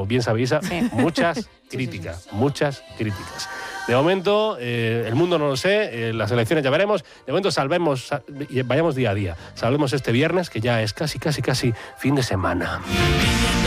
como bien sabéis, muchas críticas. De momento, el mundo no lo sé, las elecciones ya veremos. De momento vayamos día a día. Salvemos este viernes, que ya es casi fin de semana.